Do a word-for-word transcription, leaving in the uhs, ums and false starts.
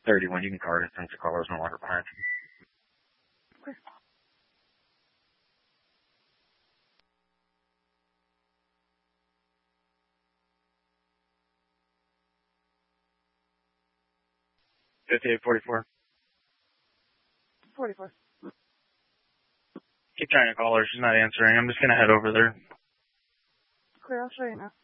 thirty-one, you can card it since the caller is no longer behind. Okay. fifty-eight forty-four. forty-four. Keep trying to call her. She's not answering. I'm just going to head over there. Clear, I'll show you now.